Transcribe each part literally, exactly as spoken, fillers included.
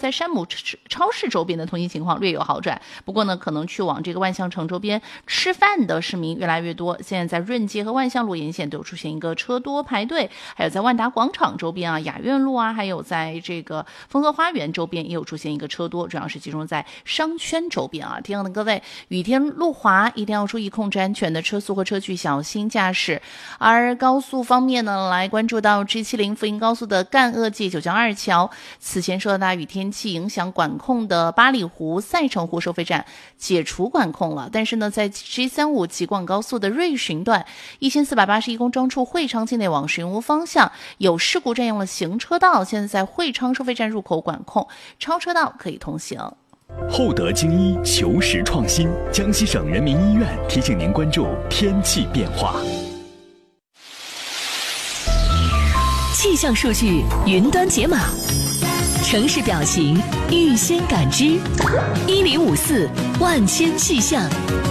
在山姆超市周边的通行情况略有好转，不过呢，可能去往这个万象城周边吃饭的市民越来越多。现在在润街和万象路沿线都有出现一个车多排队，还有在万达广场周边啊、雅苑路啊，还有在这个丰和花园周边也有出现一个车多，主要是集中在商圈周边啊。提醒的各位，雨天路滑一定要注意控制安全的车速和车距，小心驾驶。而高速方面呢，来关注到 G 七十 福音高速的赣鄂界九江二桥，此前受到大雨天气影响管控的八里湖赛城湖收费站解除管控了，但是呢，在 G 三十五 吉广高速的瑞寻段一千四百八十一公中处会昌境内往寻吴方向有事故占用了行车道，现在在会昌收费站入口管控，超车道可以通行。 厚德精医求实创新，江西省人民医院提醒您关注天气变化。 气象数据云端解码，城市表情预先感知，一零五四万千气象。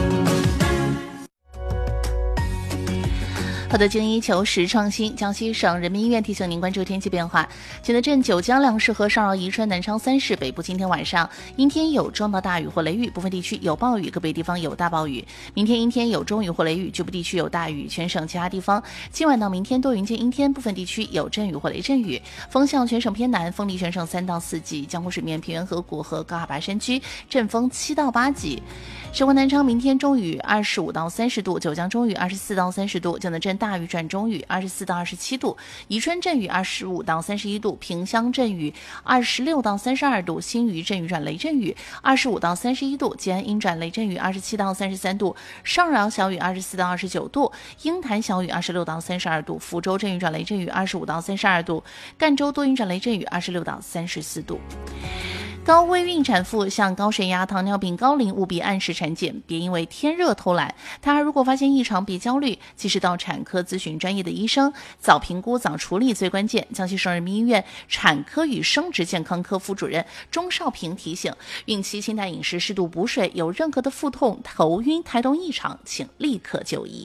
好的，精益求实创新，江西省人民医院提醒您关注天气变化。景德镇九江两市和上饶、宜春、南昌三市北部今天晚上阴天有中到大雨或雷雨，部分地区有暴雨，个别地方有大暴雨。明天阴天有中雨或雷雨，局部地区有大雨。全省其他地方今晚到明天多云见阴天，部分地区有阵雨或雷阵雨。风向全省偏南，风力全省三到四级。江湖水面平原河谷和高海拔山区阵风七到八级。省会南昌明天中雨二十五到三十度，九江中雨二十四到三十度，景德镇大雨转中雨二十四到二十七度，宜春阵雨二十五到三十一度，萍乡阵雨二十六到三十二度，新余阵雨转雷阵雨二十五到三十一度，吉安阴转雷阵雨二十七到三十三度，上饶小雨二十四到二十九度，鹰潭小雨二十六到三十二度，福州阵雨转雷阵雨二十五到三十二度，赣州多云转雷阵雨二十六到三十四度。高危孕产妇像高血压、糖尿病、高龄务必按时产检，别因为天热偷懒。他如果发现异常，别焦虑，及时到产科咨询专业的医生，早评估早处理最关键。江西省人民医院产科与生殖健康科副主任钟少平提醒，孕期清淡饮食，适度补水，有任何的腹痛、头晕、胎动异常，请立刻就医。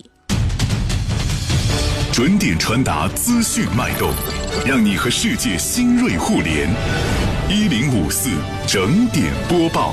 准点传达资讯脉动，让你和世界新锐互联。一零五四整点播报。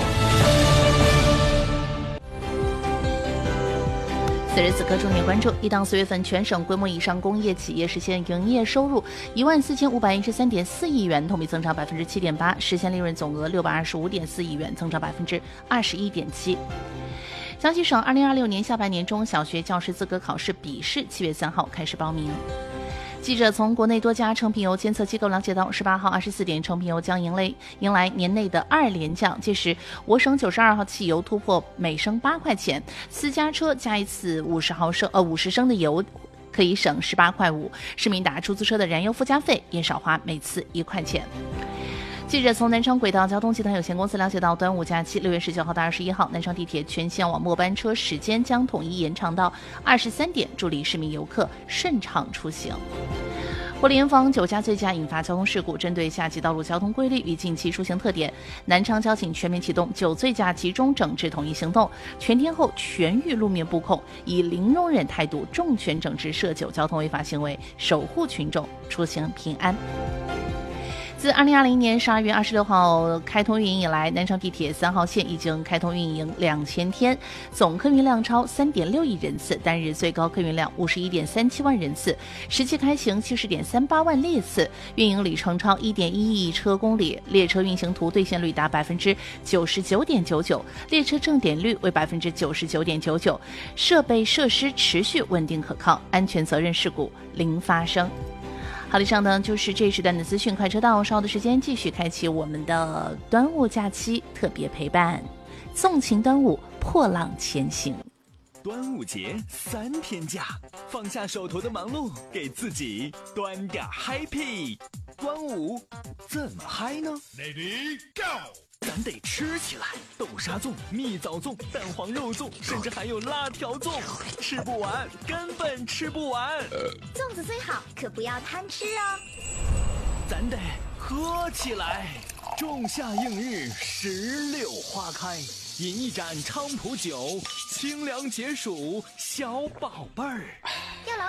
此时此刻重点关注，一到四月份全省规模以上工业企业实现营业收入一万四千五百一十三点四亿元，同比增长百分之七点八，实现利润总额六百二十五点四亿元，增长百分之二十一点七。江西省二零二六年下半年中小学教师资格考试笔试七月三号开始报名。记者从国内多家成品油监测机构了解到，十八号二十四点，成品油将迎来迎来年内的二连降，届时我省九十二号汽油突破每升八块钱，私家车加一次五十毫升呃五十升的油可以省十八块五，市民打出租车的燃油附加费也少花每次一块钱。记者从南昌轨道交通集团有限公司了解到，端午假期六月十九号到二十一号，南昌地铁全线网末班车时间将统一延长到二十三点，助力市民游客顺畅出行。为了严防酒驾醉驾引发交通事故，针对夏季道路交通规律与近期出行特点，南昌交警全面启动酒醉驾集中整治统一行动，全天候全域路面布控，以零容忍态度重拳整治涉酒交通违法行为，守护群众出行平安。自二零二零年十二月二十六号开通运营以来，南昌地铁三号线已经开通运营两千天，总客运量超三点六亿人次，单日最高客运量五十一点三七万人次，实际开行七十点三八万列次，运营里程超一点一亿车公里，列车运行图兑现率达百分之九十九点九九，列车正点率为百分之九十九点九九，设备设施持续稳定可靠，安全责任事故零发生。好，以上呢就是这一时段的资讯快车道，稍后的时间继续开启我们的端午假期特别陪伴，纵情端午，破浪前行。 端午节三天假，放下手头的忙碌，给自己端点 happy。端午怎么嗨呢 Lady Go！ 咱得吃起来，豆沙粽、蜜枣粽、蛋黄肉粽，甚至还有辣条粽，吃不完，根本吃不完。 粽子最好，可不要贪吃哦。 咱得喝起来，仲夏映日，石榴花开，饮一盏菖蒲酒，清凉解暑，小宝贝儿。 要牢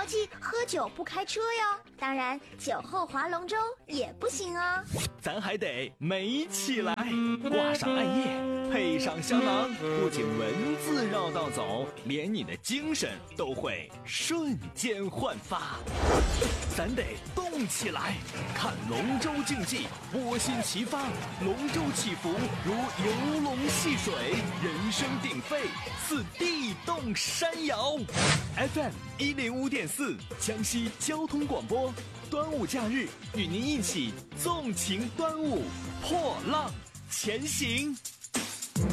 牢记喝酒不开车哟。当然，酒后划龙舟也不行哦。 咱还得美起来，挂上暗夜，配上香囊，不仅文字绕道走，连你的精神都会瞬间焕发。咱得动起来，看龙舟竞技，波心齐发，龙舟起伏如游龙戏水，人声鼎沸，似地动山摇。F M 一零五点四，江西交通广播，端午假日与您一起纵情端午，破浪前行。